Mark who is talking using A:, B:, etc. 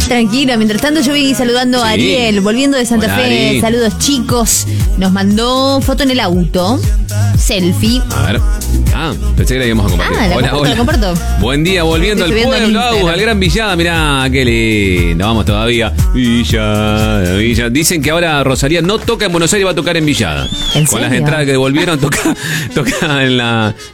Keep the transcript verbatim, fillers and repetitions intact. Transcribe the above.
A: Tranquilo, mientras tanto yo vi saludando a
B: Sí.
A: Ariel, volviendo de Santa
B: Hola,
A: Fe.
B: Ari.
A: Saludos, chicos. Nos mandó foto en el auto, selfie.
B: A ver. Ah, pensé que la íbamos a compartir.
A: Ah, la comparto, la comparto.
B: Buen día, volviendo
A: Estoy
B: al
A: subiendo en
B: pueblo, Agus,
A: Instagram.
B: al Gran Villada. Mirá, qué lindo. Vamos todavía. Villada, Villada. Dicen que ahora Rosalía no toca en Buenos Aires, va a tocar en Villada.
A: ¿En
B: Con las
A: serio?
B: entradas que devolvieron, toca, toca en la